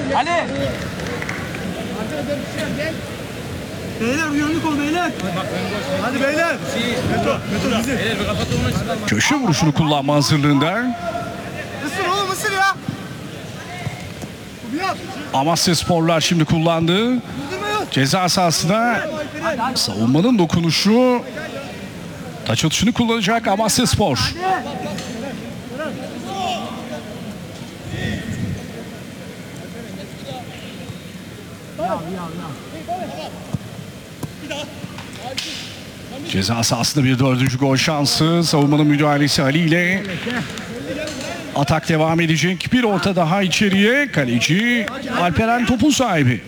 Ali. Beyler uyanık ol beyler. Hadi beyler. Meto bizi. Köşe vuruşunu kullanma hazırlığında. Isır oğlum ısır ya. Amasya Sporlar şimdi kullandı. Ceza sahasına savunmanın dokunuşu. Taç atışını kullanacak Amasya Spor. Ceza sahasında bir dördüncü gol şansı. Savunmanın müdahalesi Ali ile atak devam edecek. Bir orta daha içeriye. Kaleci Alperen topun sahibi.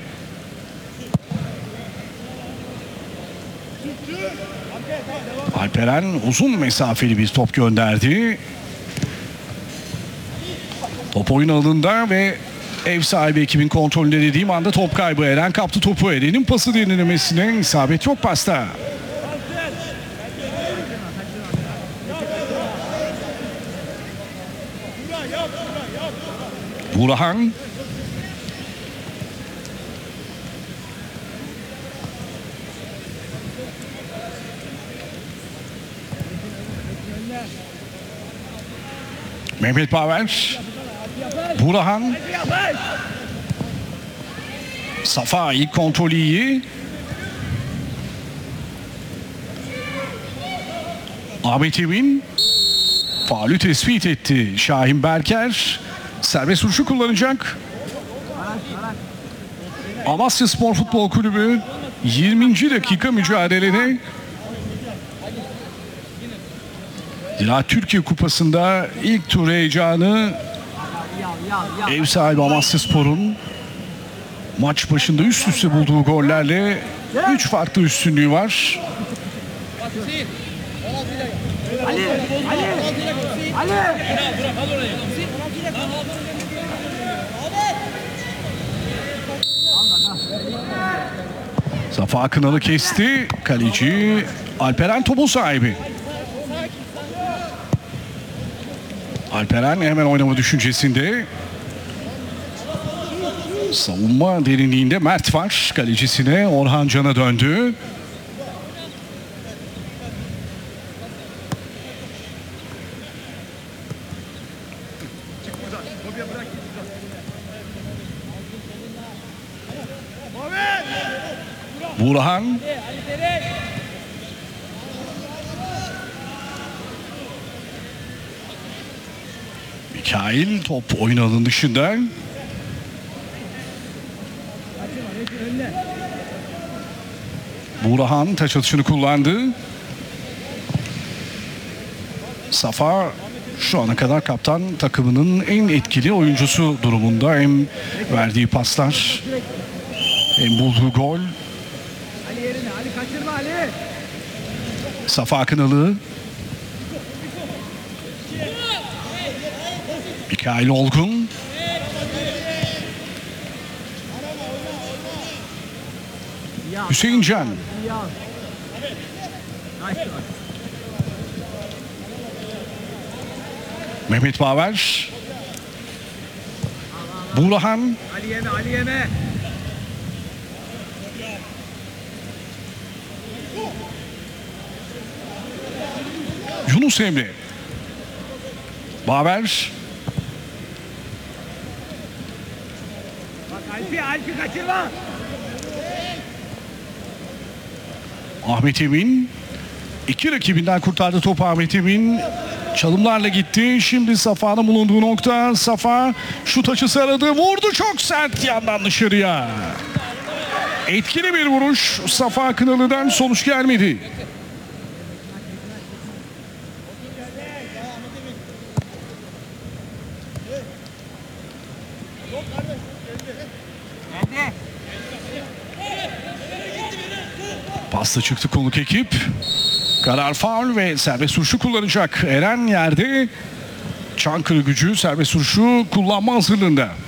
Alperen uzun mesafeli bir top gönderdi. Top oyun alında ve ev sahibi ekibin kontrolünde dediğim anda top kaybı. Eren kaptı topu. Eren'in pası denenemesine isabet yok pasta. Burhan. Mehmet Baver. Burhan. Safa ilk kontrolü iyi. Ahmet Emin faulü tespit etti. Şahin Berker serbest vuruşu kullanacak. Amasya Spor Futbol Kulübü 20. dakika mücadelede Zira Türkiye Kupası'nda ilk tur heyecanı ev sahibi Amasya Spor'un maç başında üst üste bulduğu gollerle 3 farklı üstünlüğü var. Safa Kınalı kesti. Kaleci Alperen topun sahibi. Alperen hemen oynama düşüncesinde. Savunma derinliğinde Mert var. Kalecisine Orhan Can'a döndü. Burhan. Mikail top oyun alanının dışında. Burhan taç atışını kullandı. Safa şu ana kadar kaptan takımının en etkili oyuncusu durumunda. Hem verdiği paslar hem bulduğu gol. Safa Kınalı. Mikail Olgun. Hüseyin Can. Mehmet Baver. Burhan. Ali yeme. Yunus Emre. Baver. Alpi kaçırma. Ahmet Emin. İki rakibinden kurtardı topu Ahmet Emin. Çalımlarla gitti. Şimdi Safa'nın bulunduğu nokta. Safa şut açısı aradı. Vurdu çok sert yandan dışarıya. Etkili bir vuruş. Safa Kınalı'dan sonuç gelmedi. Pasta çıktı konuk ekip. Karar faul ve serbest vuruşu kullanacak. Eren yerde. Çankırı Gücü serbest vuruşu kullanma hazırlığında.